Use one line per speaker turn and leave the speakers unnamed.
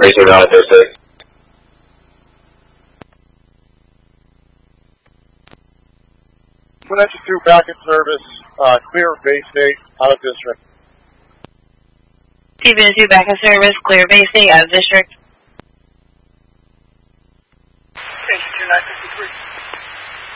Racing out of Bay State.
Connection 2 back in service, clear Bay State, out of district.
Stephen 2 back in service, clear Bay State, out of district.
Station 2953.